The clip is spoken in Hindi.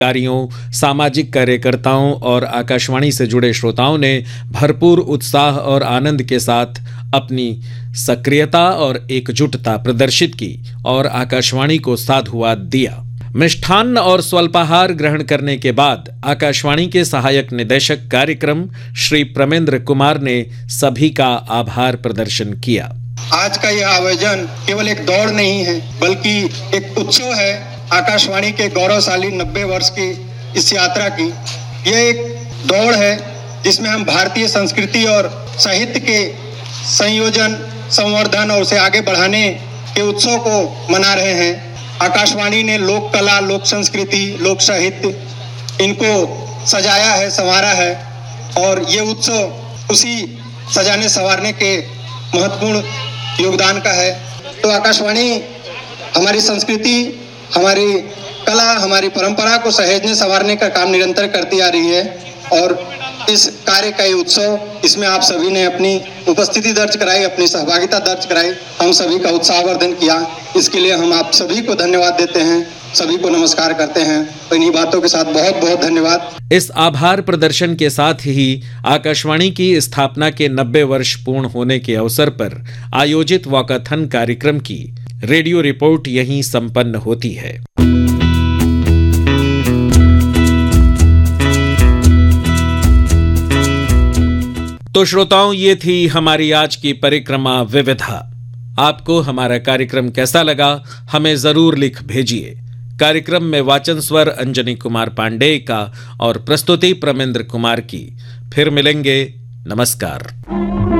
कार्यों, सामाजिक कार्यकर्ताओं और आकाशवाणी से जुड़े श्रोताओं ने भरपूर उत्साह और आनंद के साथ अपनी सक्रियता और एकजुटता प्रदर्शित की और आकाशवाणी को साधुवाद दिया। मिष्ठान्न और स्वल्पाहार ग्रहण करने के बाद आकाशवाणी के सहायक निदेशक कार्यक्रम श्री प्रमेंद्र कुमार ने सभी का आभार प्रदर्शन किया। आज का यह आयोजन केवल एक दौड़ नहीं है, बल्कि एक उत्सव है आकाशवाणी के गौरवशाली 90 वर्ष की इस यात्रा की। यह एक दौड़ है जिसमें हम भारतीय संस्कृति और साहित्य के संयोजन, संवर्धन और उसे आगे बढ़ाने के उत्सव को मना रहे हैं। आकाशवाणी ने लोक कला, लोक संस्कृति, लोक साहित्य इनको सजाया है, संवारा है और ये उत्सव उसी सजाने संवारने के महत्वपूर्ण योगदान का है। तो आकाशवाणी हमारी संस्कृति, हमारी कला, हमारी परंपरा को सहेजने संवारने का काम निरंतर करती आ रही है और इस कार्य का ये उत्सव, इसमें आप सभी ने अपनी उपस्थिति दर्ज कराई, अपनी सहभागिता दर्ज कराई, हम सभी का उत्साहवर्धन किया। इसके लिए हम आप सभी को धन्यवाद देते हैं, सभी को नमस्कार करते हैं। तो इन्हीं बातों के साथ बहुत बहुत धन्यवाद। इस आभार प्रदर्शन के साथ ही आकाशवाणी की स्थापना के 90 वर्ष पूर्ण होने के अवसर पर आयोजित वॉकाथन कार्यक्रम की रेडियो रिपोर्ट यहीं संपन्न होती है। तो श्रोताओं, ये थी हमारी आज की परिक्रमा विविधा। आपको हमारा कार्यक्रम कैसा लगा, हमें जरूर लिख भेजिए। कार्यक्रम में वाचन स्वर अंजनी कुमार पांडेय का और प्रस्तुति प्रमेंद्र कुमार की। फिर मिलेंगे। नमस्कार।